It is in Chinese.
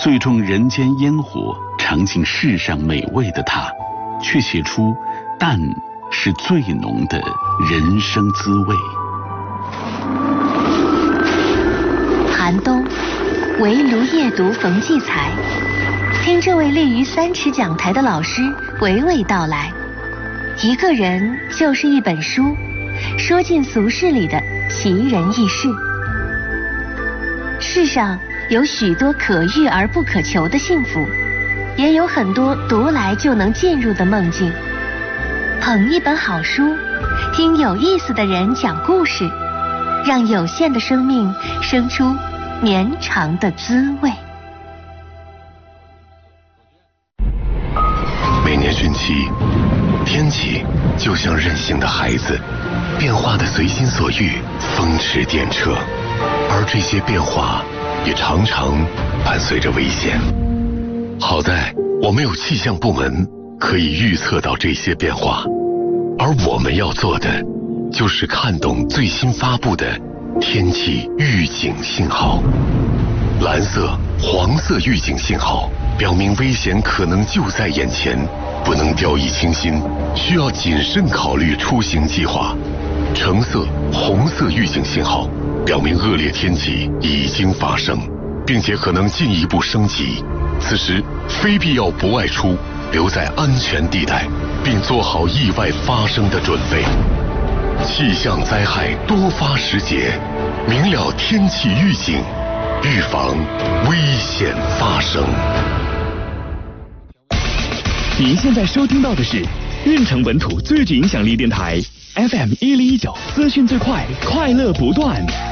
最重人间烟火，尝尽世上美味的他，却写出淡是最浓的人生滋味。 寒冬，围炉夜读冯骥才，听这位立于3尺讲台的老师娓娓道来。一个人就是一本书，说尽俗世里的奇人异事。世上有许多可遇而不可求的幸福，也有很多读来就能进入的梦境。捧一本好书，听有意思的人讲故事，让有限的生命生出绵长的滋味。 每年汛期，天气就像任性的孩子，变化的随心所欲，风驰电掣。而这些变化也常常伴随着危险。好在我们有气象部门可以预测到这些变化，而我们要做的就是看懂最新发布的天气预警信号。蓝色、黄色预警信号表明危险可能就在眼前，不能掉以轻心，需要谨慎考虑出行计划。橙色、红色预警信号表明恶劣天气已经发生，并且可能进一步升级。此时非必要不外出，留在安全地带，并做好意外发生的准备。气象灾害多发时节，明了天气预警，预防危险发生。 您现在收听到的是运城本土最具影响力电台 FM 1019，资讯最快，快乐不断。